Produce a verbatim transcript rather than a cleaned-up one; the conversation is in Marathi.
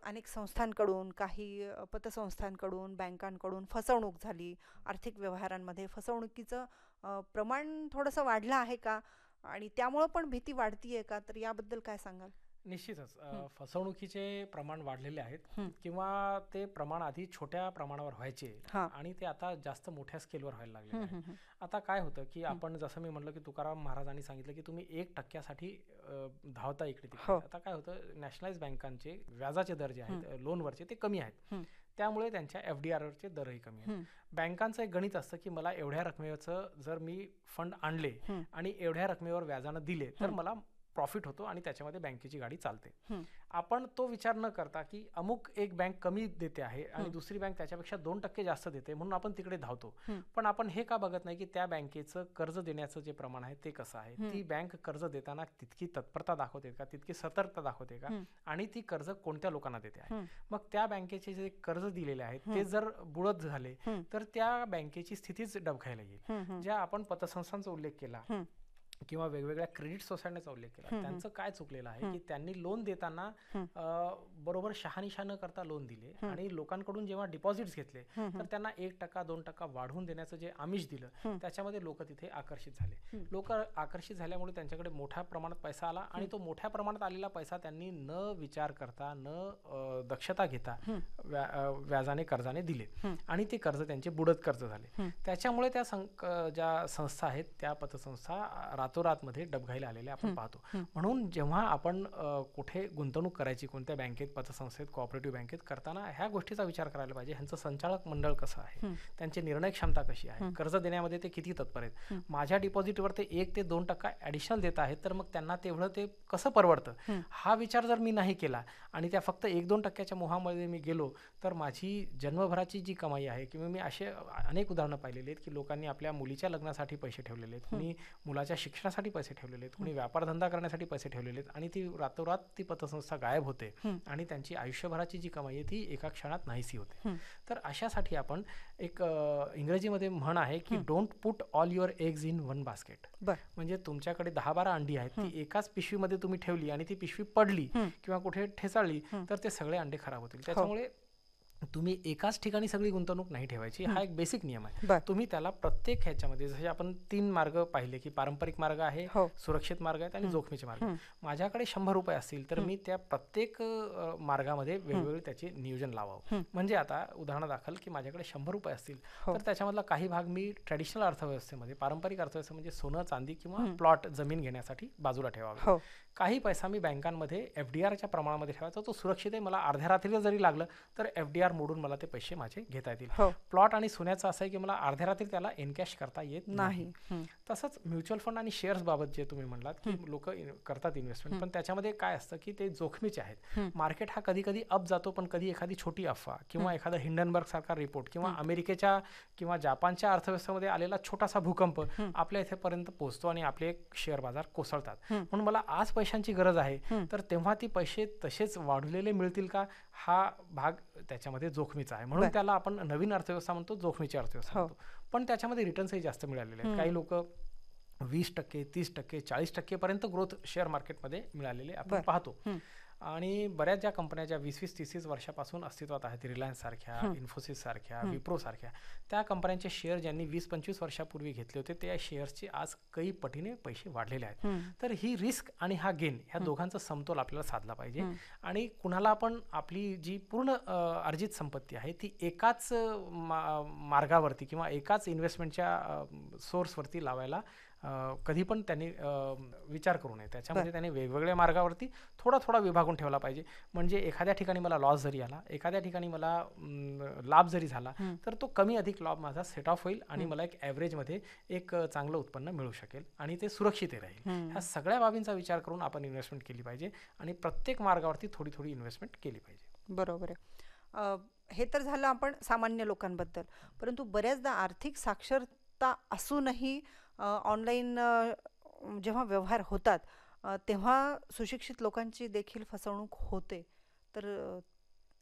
अनेक संस्थांकडून, काही अ, पतसंस्थांकडून, बँकांकडून फसवणूक झाली. आर्थिक व्यवहारांमध्ये फसवणुकीचं अ, प्रमाण थोडंसं वाढलं आहे का? आणि त्यामुळं पण भीती वाढतीये का? तर याबद्दल काय सांगाल? निश्चितच हं, अ, फसवणुकीचे प्रमाण वाढलेले आहेत हं. किंवा ते प्रमाण आधी छोट्या प्रमाणावर व्हायचे हां. आणि ते आता जास्त मोठ्या स्केलवर व्हायला लागलेले हं, आहेत. हं, हं. आता काय होतं की हं. आपण जसं मी म्हटलं की तुकाराम महाराजांनी सांगितलं की तुम्ही एक टक्क्यासाठी अ, धावता इकडे तिकडे. हो. आता काय होतं नॅशनलाइज बँकांचे व्याजाचे दर जे हं, आहेत अ, लोनवरचे ते कमी आहेत. हं, त्यामुळे त्यांच्या एफ डी आरचे दरही कमी आहेत. हं, बँकांचं एक गणित असतं की मला एवढ्या रकमेचं जर मी फंड आणले हं, आणि एवढ्या रकमेवर व्याजानं दिले तर हं, मला प्रॉफिट होतो आणि त्याच्यामध्ये बँकेची गाडी चालते. हं, आपण तो विचार न करता की अमुक एक बँक कमी देते आहे आणि हं, दुसरी बँक त्याच्यापेक्षा दोन टक्के जास्त देते म्हणून आपण तिकडे धावतो. हं, पण आपण हे का बघत नाही की त्या बँकेचं कर्ज देण्याचं जे प्रमाण आहे ते कसं आहे, हं, ती बँक कर्ज देताना तितकी तत्परता दाखवते का, तितकी सतर्कता दाखवते का, हं, आणि ती कर्ज कोणत्या लोकांना देते आहे. हं, मग त्या बँकेचे जे कर्ज दिलेले आहेत ते हं, जर बुडत झाले हं, तर त्या बँकेची स्थितीच डबघायला येईल. हं, हं, ज्या आपण पतसंस्थांचा उल्लेख केला हं, किंवा वेगवेगळ्या क्रेडिट सोसायटीचा उल्लेख केला, हं, हं, त्यांचं काय चुकलेलं आहे हं, की त्यांनी लोन देताना हं, अ, बरोबर शहानिशा न करता लोन दिले हं, आणि लोकांकडून जेव्हा डिपॉझिट्स घेतले हं, तर हं, त्यांना एक टक्का दोन टक्का वाढवून देण्याचं जे आमिष दिलं हं, त्याच्यामध्ये लोक तिथे आकर्षित झाले. हं, लोक आकर्षित झाल्यामुळे त्यांच्याकडे मोठ्या प्रमाणात पैसा आला आणि हं, तो मोठ्या प्रमाणात आलेला पैसा त्यांनी न विचार करता न अ, दक्षता घेता हं, व्या अ, व्याजाने कर्जाने दिले हं, आणि ते कर्ज त्यांचे बुडत कर्ज झाले. हं, त्याच्यामुळे त्या संक ज्या संस्था आहेत त्या पतसंस्था रातोरातमध्ये डबघाईला आलेल्या आपण हं, पाहतो. हं, म्हणून जेव्हा आपण अ, कुठे गुंतवणूक करायची कोणत्या बँकेत, पतसंस्थेत, कोऑपरेटिव्ह बँकेत करताना ह्या गोष्टीचा विचार करायला पाहिजे. ह्यांचं संचालक मंडळ कसं आहे, हं, त्यांची निर्णय क्षमता कशी आहे, हं, कर्ज देण्यामध्ये ते किती तत्पर आहेत. हं, माझ्या डिपॉझिटवर ते एक ते दोन टक्का ॲडिशनल देत आहेत तर मग त्यांना तेवढं ते कसं परवडतं, हं, हा विचार जर मी नाही केला आणि त्या फक्त एक दोन टक्क्याच्या मोहामध्ये मी गेलो तर माझी जन्मभराची जी कमाई आहे किंवा मी असे अनेक उदाहरणं पाहिलेली आहेत की लोकांनी आपल्या मुलीच्या लग्नासाठी पैसे ठेवलेले आहेत, हं, कुणी मुलाच्या शिक्षणासाठी पैसे ठेवलेले आहेत, हं, कुणी व्यापारधंदा करण्यासाठी पैसे ठेवलेले आहेत आणि ती रातोरात ती पतसंस्था गायब होते हं, आणि त्यांची आयुष्यभराची जी कमाई आहे ती एका क्षणात नाहीशी होते. हं, तर अशासाठी आपण एक अ, इंग्रजीमध्ये म्हण आहे की हं. Don't put all your eggs in one basket. बरं. म्हणजे तुमच्याकडे दहा बारा अंडी आहेत, हं, ती एकाच पिशवीमध्ये तुम्ही ठेवली आणि ती पिशवी पडली हं, किंवा कुठे ठेचाळली हं. तर ते सगळे अंडे खराब होतील. हो. त्याच्यामुळे तुम्ही एकाच ठिकाणी सगळी गुंतवणूक नाही ठेवायची, हं. हा एक बेसिक नियम आहे. बरं. तुम्ही त्याला प्रत्येक ह्याच्यामध्ये जसे आपण तीन मार्ग पाहिले की पारंपरिक मार्ग आहे, हो. सुरक्षित मार्ग आहेत आणि हं, जोखमीचे मार्ग हं, आहेत. माझ्याकडे शंभर रुपये असतील तर हं, मी त्या प्रत्येक अ, मार्गामध्ये हं, वेगवेगळे त्याचे नियोजन लावावं. हं. म्हणजे आता उदाहरणादाखल की माझ्याकडे शंभर रुपये असतील हो. तर त्याच्यामधला काही भाग मी ट्रॅडिशनल अर्थव्यवस्थेमध्ये, पारंपरिक अर्थव्यवस्था म्हणजे सोनं, चांदी किंवा हं. प्लॉट जमीन घेण्यासाठी बाजूला ठेवावे. हो. काही पैसा मी बँकांमध्ये एफ डी आरच्या प्रमाणामध्ये ठेवायचा, तो सुरक्षित आहे. मला अर्ध्या रात्रीला जरी लागलं तर एफ डी आर मोडून मला ते पैसे माझे घेता येतील. हो. प्लॉट आणि सोन्याचं असं आहे की मला अर्ध्या रात्री त्याला एनकॅश करता येत नाही. नाही. हं, तसंच म्युच्युअल फंड आणि शेअर्स बाबत जे तुम्ही म्हणलात की हं, लोक करतात इन्व्हेस्टमेंट, हं, पण त्याच्यामध्ये काय असतं की ते जोखमीचे आहेत. हं, मार्केट हा कधी कधी अप जातो, पण कधी एखादी छोटी अफवा किंवा हं, एखादा हिंडनबर्ग सारखा रिपोर्ट किंवा हं, अमेरिकेच्या किंवा जापानच्या अर्थव्यवस्थेमध्ये आलेला छोटासा भूकंप हं, आपल्या इथेपर्यंत पोहोचतो आणि आपले शेअर बाजार कोसळतात. हं, म्हणून मला आज पैशांची गरज आहे हं. तर तेव्हा ती पैसे तसेच वाढलेले मिळतील का, हा भाग त्याच्यामध्ये जोखमीचा आहे. म्हणून बरं. त्याला आपण नवीन अर्थव्यवस्था म्हणतो, जोखमीची अर्थव्यवस्था हो. म्हणतो. पण त्याच्यामध्ये रिटर्न्सही जास्त मिळालेले आहेत. हं, काही लोक वीस टक्के, तीस टक्के, चाळीस टक्केपर्यंत ग्रोथ शेअर मार्केटमध्ये मिळालेले आपण बरं. पाहतो. हं, आणि बऱ्याच ज्या कंपन्या ज्या वीस वीस तीस तीस वर्षापासून अस्तित्वात आहेत, रिलायन्स सारख्या, हं, इन्फोसिस सारख्या, हं, विप्रो सारख्या, त्या कंपन्यांचे शेअर ज्यांनी वीस पंचवीस वर्षापूर्वी घेतले होते त्या शेअर्सचे आज काही पटीने पैसे वाढलेले आहेत. हं, तर ही रिस्क आणि हा गेन ह्या हं, दोघांचा समतोल आपल्याला साधला पाहिजे. हं, आणि कुणाला आपण आपली जी पूर्ण अ, अर्जित संपत्ती आहे ती एकाच अ, मा मार्गावरती किंवा एकाच इन्व्हेस्टमेंटच्या सोर्सवरती लावायला अ, कधी पण त्यांनी अ, विचार करू नये. त्याच्यामध्ये बरं. त्यांनी वेगवेगळ्या मार्गावरती थोडा थोडा विभागून ठेवला पाहिजे. म्हणजे एखाद्या ठिकाणी मला लॉस जरी आला, एखाद्या ठिकाणी मला अम, लाभ जरी झाला हं, तर तो कमी अधिक लाभ माझा सेट ऑफ होईल आणि हं, मला एक ॲव्हरेजमध्ये एक अ, चांगलं उत्पन्न मिळू शकेल आणि ते सुरक्षितही राहील. ह्या हं. सगळ्या बाबींचा विचार करून आपण इन्व्हेस्टमेंट केली पाहिजे आणि प्रत्येक मार्गावरती थोडी थोडी इन्व्हेस्टमेंट केली पाहिजे. बरोबर आहे. अ, हे तर झालं आपण सामान्य लोकांबद्दल. परंतु बऱ्याचदा आर्थिक साक्षरता असूनही ऑनलाईन जेव्हा व्यवहार होतात, अ, तेव्हा सुशिक्षित लोकांची देखील फसवणूक होते. तर अ,